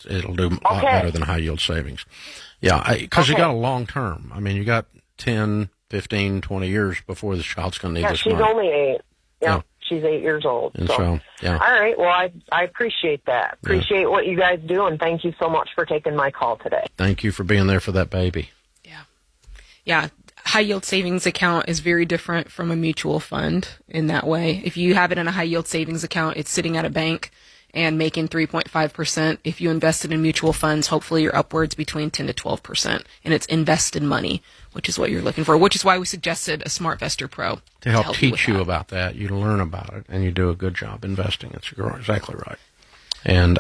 it'll do a lot better than high yield savings. Yeah, because you got a long term. I mean, you got 10, 15, 20 years before the child's going to need this money. Yeah, she's only 8. Yeah, she's 8 years old. And so, yeah. All right, well, I appreciate that. Appreciate what you guys do, and thank you so much for taking my call today. Thank you for being there for that baby. Yeah. Yeah. High yield savings account is very different from a mutual fund in that way. If you have it in a high yield savings account, it's sitting at a bank and making 3.5%. If you invest it in mutual funds, hopefully you're upwards between 10 to 12%, and it's invested money, which is what you're looking for, which is why we suggested a SmartVestor Pro to help teach you about that. You learn about it, and you do a good job investing. You're exactly right. And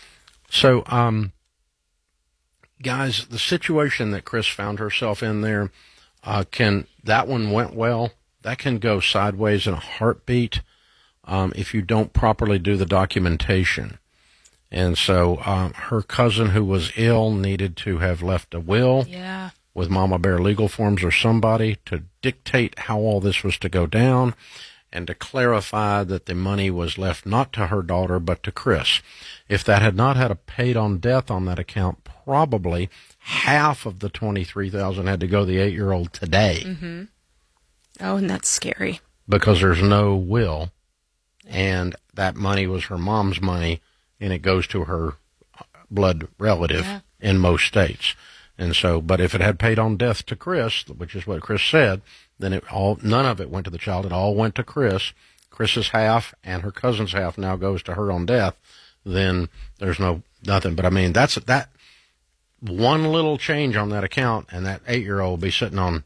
guys, the situation that Chris found herself in there, that one went well. That can go sideways in a heartbeat if you don't properly do the documentation. And so her cousin who was ill needed to have left a will with Mama Bear Legal Forms or somebody to dictate how all this was to go down and to clarify that the money was left not to her daughter but to Chris. If that had not had a paid on death on that account, probably half of the $23,000 had to go to the 8-year-old today. Mm-hmm. Oh, and that's scary. Because there's no will, and that money was her mom's money, and it goes to her blood relative in most states. And so, but if it had paid on death to Chris, which is what Chris said, then none of it went to the child. It all went to Chris. Chris's half and her cousin's half now goes to her on death. Then there's nothing. But I mean, that one little change on that account, and that 8-year-old will be sitting on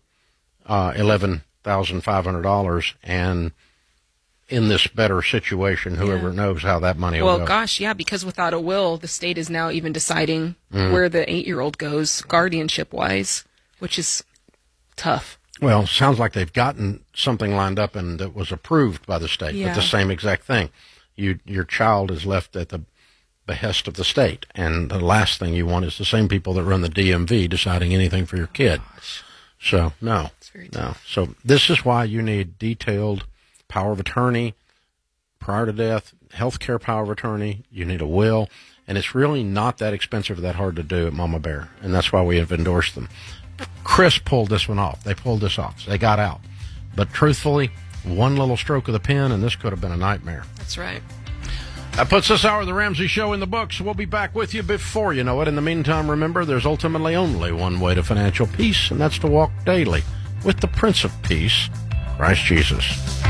$11,500, and in this better situation, whoever knows how that money will go. Well, gosh, yeah, because without a will, the state is now even deciding where the 8-year-old goes guardianship-wise, which is tough. Well, sounds like they've gotten something lined up and that was approved by the state, but the same exact thing. Your child is left at the behest of the state, and the last thing you want is the same people that run the DMV deciding anything for your kid. So, no. So this is why you need detailed power of attorney prior to death, health care power of attorney. You need a will, and it's really not that expensive or that hard to do at Mama Bear, and that's why we have endorsed them. Chris pulled this one off. They pulled this off. They got out. But truthfully, one little stroke of the pen, and this could have been a nightmare. That's right. That puts this hour of the Ramsey Show in the books. We'll be back with you before you know it. In the meantime, remember, there's ultimately only one way to financial peace, and that's to walk daily with the Prince of Peace, Christ Jesus.